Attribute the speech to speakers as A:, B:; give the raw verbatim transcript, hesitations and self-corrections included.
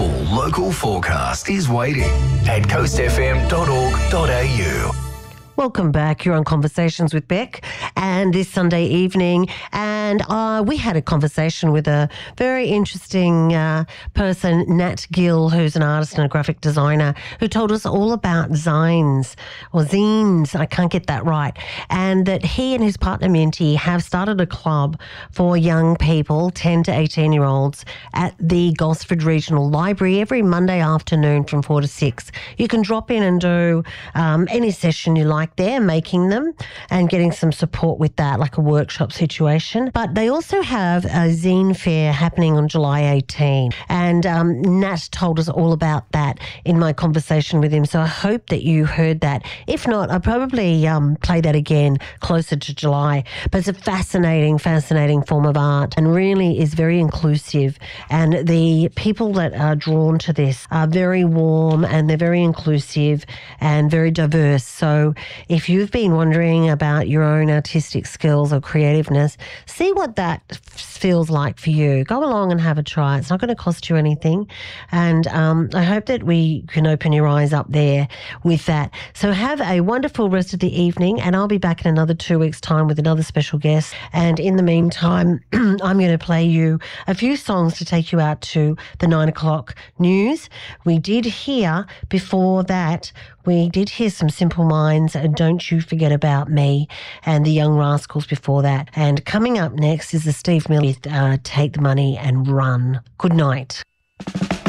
A: full local forecast is waiting at coast f m dot org dot a u.
B: Welcome back. You're on Conversations with Beck, and this Sunday evening, and uh, we had a conversation with a very interesting uh, person, Nat Gill, who's an artist and a graphic designer, who told us all about zines or zines. I can't get that right. And that he and his partner Minty have started a club for young people, ten to eighteen year olds, at the Gosford Regional Library every Monday afternoon from four to six. You can drop in and do um, any session you like there, making them and getting some support with that, like a workshop situation. But they also have a zine fair happening on July eighteenth, and um, Nat told us all about that in my conversation with him. So I hope that you heard that. If not, I'll probably um, play that again closer to July. But it's a fascinating, fascinating form of art and really is very inclusive. And the people that are drawn to this are very warm and they're very inclusive and very diverse. So if you've been wondering about your own artistic skills or creativeness, see what that feels like for you. Go along and have a try. It's not going to cost you anything. And um, I hope that we can open your eyes up there with that. So have a wonderful rest of the evening, and I'll be back in another two weeks' time with another special guest. And in the meantime, I'm going to play you a few songs to take you out to the nine o'clock news. We did hear before that, we did hear some Simple Minds and Don't You Forget About Me, and the Young Rascals before that. And coming up next is the Steve Miller with uh, Take the Money and Run. Good night.